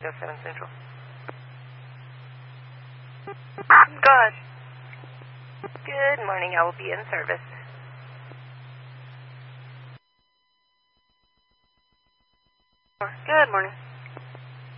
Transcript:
7 Central. Go ahead. Good morning. I will be in service. Good morning.